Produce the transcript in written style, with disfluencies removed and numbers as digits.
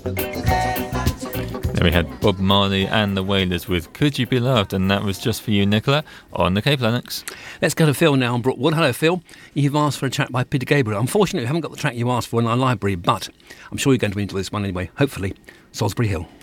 Then we had Bob Marley and the Wailers with Could You Be Loved, and that was just for you, Nicola, on the Cape Lennox. Let's go to Phil now on Brookwood. Hello, Phil. You've asked for a track by Peter Gabriel. Unfortunately, we haven't got the track you asked for in our library, but I'm sure you're going to enjoy this one anyway. Hopefully, Salisbury Hill.